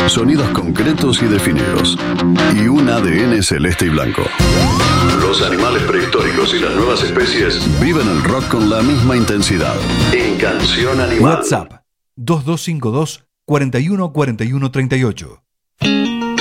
Sonidos concretos y definidos. Y un ADN celeste y blanco. Los animales prehistóricos y las nuevas especies viven el rock con la misma intensidad. En Canción Animal. WhatsApp 2252 414138.